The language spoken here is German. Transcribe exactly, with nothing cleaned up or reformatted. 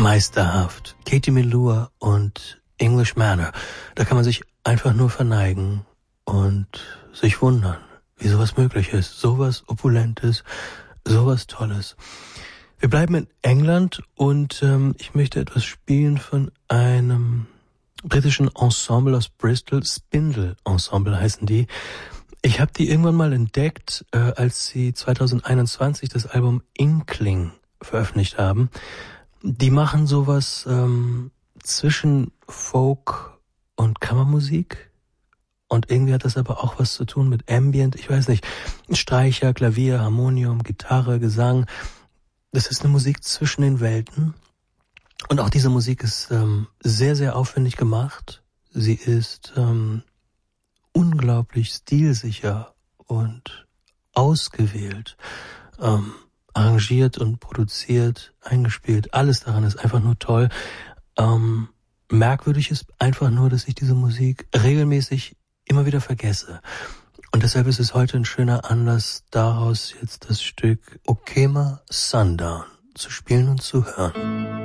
Meisterhaft. Katie Melua und English Manor. Da kann man sich einfach nur verneigen und sich wundern, wie sowas möglich ist. Sowas Opulentes, sowas Tolles. Wir bleiben in England und ähm, ich möchte etwas spielen von einem britischen Ensemble aus Bristol. Spindle Ensemble heißen die. Ich habe die irgendwann mal entdeckt, äh, als sie zwanzig einundzwanzig das Album Inkling veröffentlicht haben. Die machen sowas ähm, zwischen Folk und Kammermusik. Und irgendwie hat das aber auch was zu tun mit Ambient, ich weiß nicht, Streicher, Klavier, Harmonium, Gitarre, Gesang. Das ist eine Musik zwischen den Welten. Und auch diese Musik ist ähm, sehr, sehr aufwendig gemacht. Sie ist ähm, unglaublich stilsicher und ausgewählt, ähm, arrangiert und produziert, eingespielt. Alles daran ist einfach nur toll. Ähm, merkwürdig ist einfach nur, dass ich diese Musik regelmäßig immer wieder vergesse. Und deshalb ist es heute ein schöner Anlass, daraus jetzt das Stück Okema Sundown zu spielen und zu hören.